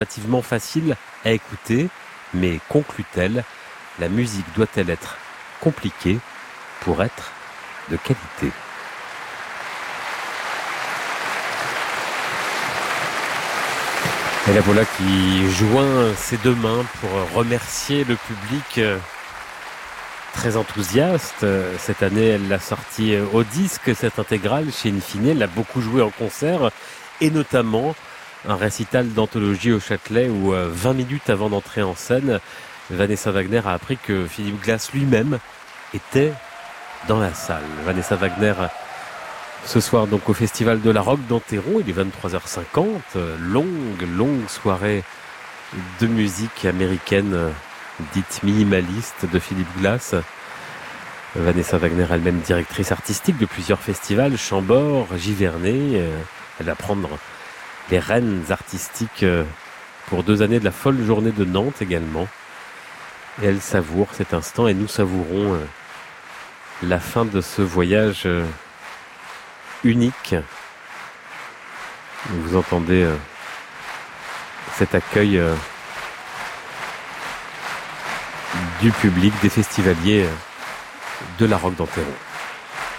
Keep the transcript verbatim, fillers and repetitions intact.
relativement facile à écouter, mais conclut-elle, la musique doit-elle être compliquée pour être de qualité ? Et la voilà qui joint ses deux mains pour remercier le public très enthousiaste. Cette année, elle l'a sorti au disque, cette intégrale, chez Infine. Elle l'a beaucoup joué en concert, et notamment un récital d'anthologie au Châtelet où, vingt minutes avant d'entrer en scène, Vanessa Wagner a appris que Philippe Glass lui-même était dans la salle. Vanessa Wagner, ce soir donc au Festival de la Roque d'Enterron, il est vingt-trois heures cinquante, longue, longue soirée de musique américaine dite minimaliste de Philippe Glass. Vanessa Wagner, elle-même directrice artistique de plusieurs festivals, Chambord, Giverny. Elle va prendre les rênes artistiques pour deux années de la folle journée de Nantes également. Et elle savoure cet instant, et nous savourons la fin de ce voyage unique. Vous entendez cet accueil du public, des festivaliers de la Roque d'Enterron.